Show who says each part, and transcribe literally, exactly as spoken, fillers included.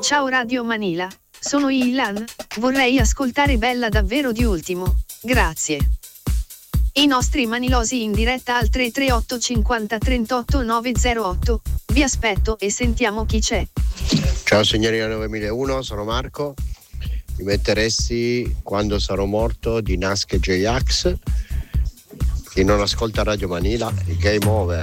Speaker 1: Ciao Radio Manila, sono Ilan, vorrei ascoltare Bella davvero di ultimo, grazie. I nostri manilosi in diretta al tre tre otto cinquanta trentotto novecentotto, vi aspetto e sentiamo chi c'è.
Speaker 2: Ciao signorina novemilauno, sono Marco. Mi metteresti Quando sarò morto di Nask e J-Ax. Chi non ascolta Radio Manila, game over.